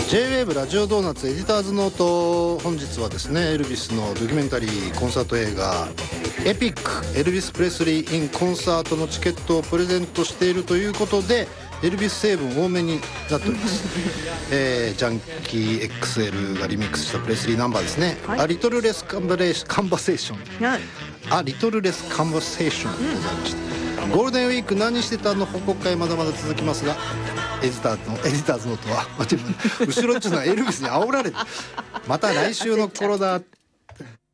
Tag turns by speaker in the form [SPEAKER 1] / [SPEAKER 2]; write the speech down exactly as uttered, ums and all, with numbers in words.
[SPEAKER 1] ジェイウェーブ ラジオドーナツエディターズノート、本日はですねエルビスのドキュメンタリーコンサート映画エピックエルビス・プレスリー・イン・コンサートのチケットをプレゼントしているということで、エルビス成分多めになっております、えー、ジャンキー エックスエル がリミックスしたプレスリーナンバーですね、はい、A Little Less Conversation、はい、A Little Less Conversation でございました、うん、ゴールデンウィーク何してたの報告会まだまだ続きますが、エディターズのエディターズノートは後ろっちゅうのはエルビスに煽られてまた来週のコロナ